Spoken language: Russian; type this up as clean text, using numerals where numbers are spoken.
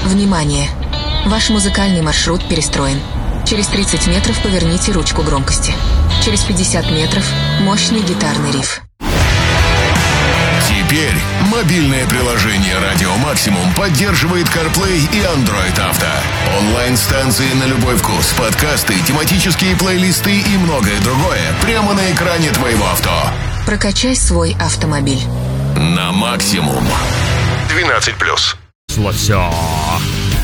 Внимание! Ваш музыкальный маршрут перестроен. Через 30 метров поверните ручку громкости. Через 50 метров мощный гитарный риф. Теперь мобильное приложение «Радио Максимум» поддерживает CarPlay и Android Auto. Онлайн-станции на любой вкус, подкасты, тематические плейлисты и многое другое прямо на экране твоего авто. Прокачай свой автомобиль. На максимум. 12+. Все.